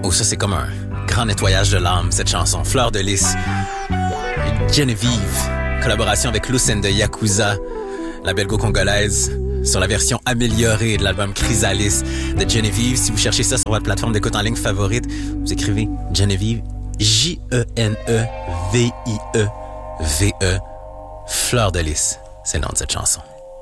Oh, ça, c'est comme un grand nettoyage de l'âme, cette chanson. Fleur de lys. Genevieve, collaboration avec Lucenda Yakuza, la belgo-congolaise, sur la version améliorée de l'album Chrysalis de Genevieve. Si vous cherchez ça sur votre plateforme d'écoute en ligne favorite, vous écrivez Genevieve, J-E-N-E-V-I-E-V-E. Fleur de lys, c'est le nom de cette chanson.